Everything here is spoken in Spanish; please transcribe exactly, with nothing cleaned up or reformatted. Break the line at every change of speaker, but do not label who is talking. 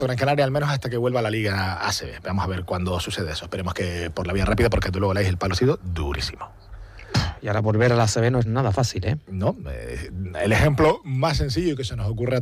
Gran Canaria, al menos hasta que vuelva a la Liga A C B. Vamos a ver cuándo sucede eso. Esperemos que por la vía rápida, porque tú luego lees el palo ha sido durísimo.
Y ahora volver a la A C B no es nada fácil, ¿eh?
No, eh, el ejemplo más sencillo que se nos ocurre